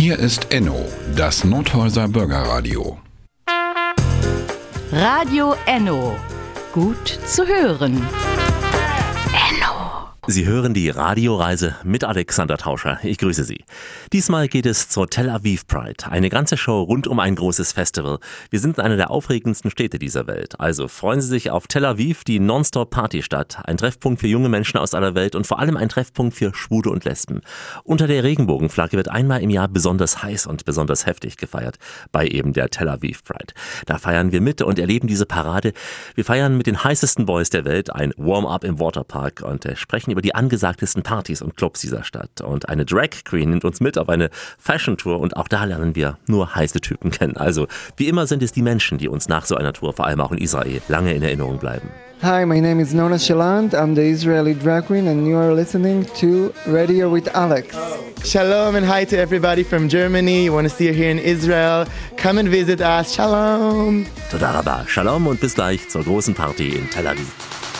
Hier ist Enno, das Nordhäuser Bürgerradio. Radio Enno. Gut zu hören. Sie hören die Radioreise mit Alexander Tauscher. Ich grüße Sie. Diesmal geht es zur Tel Aviv Pride. Eine ganze Show rund um ein großes Festival. Wir sind in einer der aufregendsten Städte dieser Welt. Also freuen Sie sich auf Tel Aviv, die Non-Stop-Party-Stadt. Ein Treffpunkt für junge Menschen aus aller Welt und vor allem ein Treffpunkt für Schwule und Lesben. Unter der Regenbogenflagge wird einmal im Jahr besonders heiß und besonders heftig gefeiert. Bei eben der Tel Aviv Pride. Da feiern wir mit und erleben diese Parade. Wir feiern mit den heißesten Boys der Welt ein Warm-up im Waterpark und sprechen über die angesagtesten Partys und Clubs dieser Stadt. Und eine Drag Queen nimmt uns mit auf eine Fashion-Tour und auch da lernen wir nur heiße Typen kennen. Also wie immer sind es die Menschen, die uns nach so einer Tour, vor allem auch in Israel, lange in Erinnerung bleiben. Hi, my name is Nona Shalant. I'm the Israeli drag queen and you are listening to Radio with Alex. Shalom and hi to everybody from Germany. You want to see her here in Israel? Come and visit us. Shalom. Toda rabba. Shalom und bis gleich zur großen Party in Tel Aviv.